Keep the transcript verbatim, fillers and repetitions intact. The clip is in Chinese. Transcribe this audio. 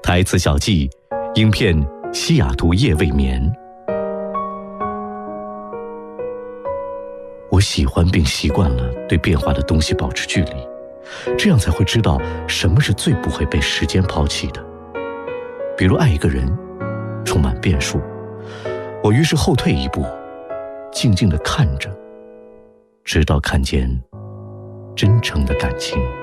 台词小记，影片《西雅图夜未眠》。我喜欢并习惯了对变化的东西保持距离，这样才会知道什么是最不会被时间抛弃的。比如爱一个人，充满变数，我于是后退一步，静静地看着，直到看见真诚的感情。